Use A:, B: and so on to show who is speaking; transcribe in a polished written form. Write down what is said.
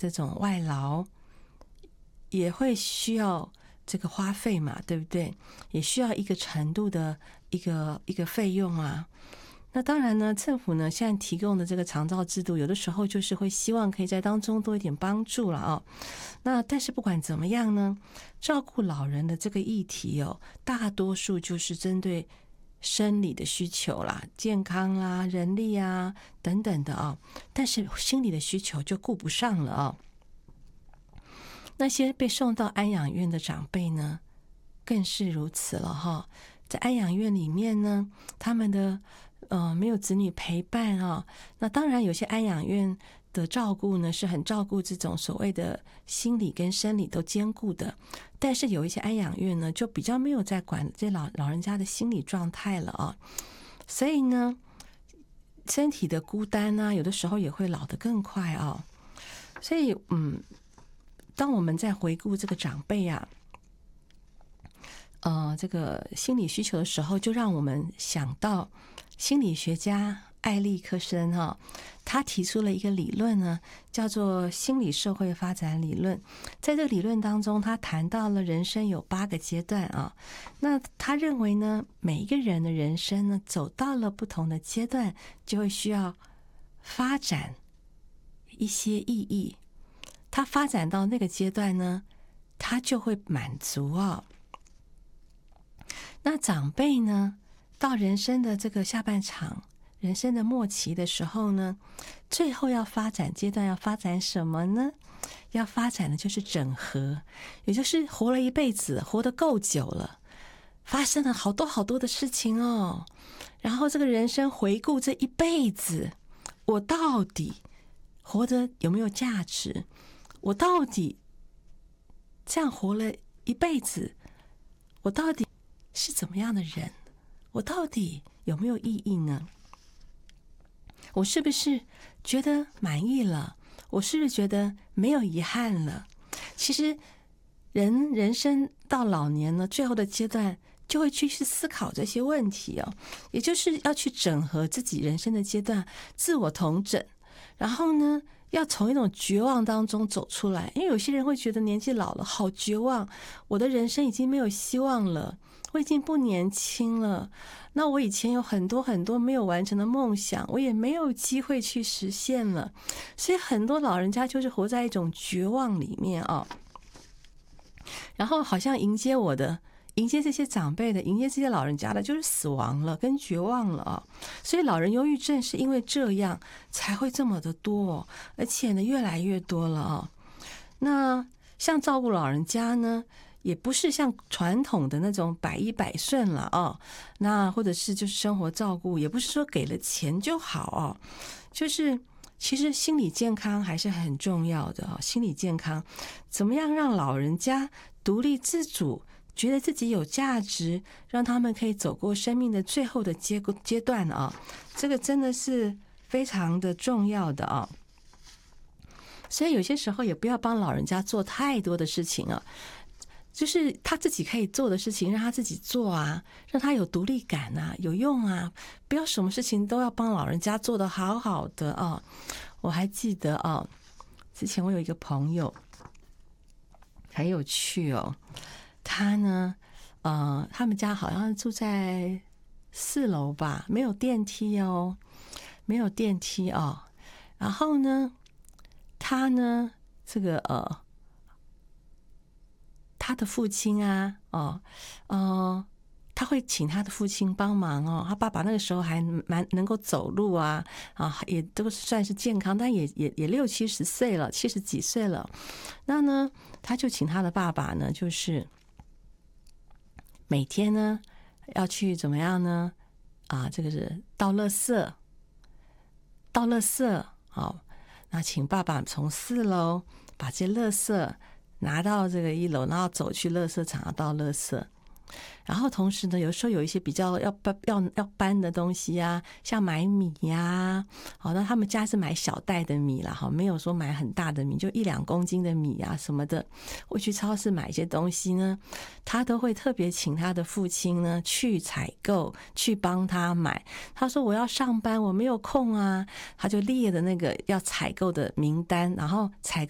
A: 这种外劳，也会需要这个花费嘛，对不对？也需要一个程度的一个费用啊。那当然呢，政府呢现在提供的这个长照制度，有的时候就是会希望可以在当中多一点帮助了啊。那但是不管怎么样呢，照顾老人的这个议题哦，大多数就是针对生理的需求啦、健康啦、人力啊等等的啊，但是心理的需求就顾不上了啊。那些被送到安养院的长辈呢，更是如此了哈。在安养院里面呢，他们的没有子女陪伴啊。那当然，有些安养院的照顾呢，是很照顾这种所谓的心理跟生理都兼顾的。但是有一些安养院呢，就比较没有在管这老人家的心理状态了啊。所以呢，身体的孤单啊，有的时候也会老得更快啊。所以当我们在回顾这个长辈啊，这个心理需求的时候，就让我们想到心理学家艾利克森哈，他提出了一个理论呢，叫做心理社会发展理论。在这个理论当中，他谈到了人生有8个阶段啊。那他认为呢，每一个人的人生呢，走到了不同的阶段，就会需要发展一些意义。他发展到那个阶段呢，他就会满足啊。那长辈呢，到人生的这个下半场，人生的末期的时候呢，最后要发展阶段要发展什么呢？要发展的就是整合，也就是活了一辈子，活得够久了，发生了好多好多的事情哦。然后这个人生回顾这一辈子，我到底活得有没有价值？我到底这样活了一辈子，我到底是怎么样的人？我到底有没有意义呢？我是不是觉得满意了？我是不是觉得没有遗憾了？其实人生到老年呢，最后的阶段就会去思考这些问题哦，也就是要去整合自己人生的阶段，自我统整，然后呢，要从一种绝望当中走出来。因为有些人会觉得年纪老了好绝望，我的人生已经没有希望了，我已经不年轻了，那我以前有很多很多没有完成的梦想，我也没有机会去实现了。所以很多老人家就是活在一种绝望里面啊。然后好像迎接这些长辈的，迎接这些老人家的，就是死亡了跟绝望了啊。所以老人忧郁症是因为这样才会这么的多，而且呢越来越多了啊。那像照顾老人家呢，也不是像传统的那种百依百顺了啊。那或者是就是生活照顾，也不是说给了钱就好啊。就是其实心理健康还是很重要的啊。心理健康怎么样让老人家独立自主，觉得自己有价值，让他们可以走过生命的最后的阶段啊，这个真的是非常的重要的啊。所以有些时候也不要帮老人家做太多的事情啊，就是他自己可以做的事情让他自己做啊，让他有独立感啊，有用啊，不要什么事情都要帮老人家做得好好的啊。我还记得啊，之前我有一个朋友很有趣哦，他呢他们家好像住在4楼吧，没有电梯哦，没有电梯哦。然后呢他呢这个他的父亲啊他会请他的父亲帮忙哦。他爸爸那个时候还蛮能够走路啊，也都算是健康，但也60、70岁了，70几岁了。那呢他就请他的爸爸呢，就是每天呢要去怎么样呢这个是倒垃圾好，那请爸爸从4楼把这些垃圾拿到这个1楼，然后走去垃圾场倒垃圾。然后同时呢，有时候有一些比较要搬的东西啊，像买米呀，好，那他们家是买小袋的米啦，好，没有说买很大的米，就1、2公斤的米啊什么的。我去超市买一些东西呢，他都会特别请他的父亲呢去采购，去帮他买。他说我要上班，我没有空啊，他就列的那个要采购的名单，然后采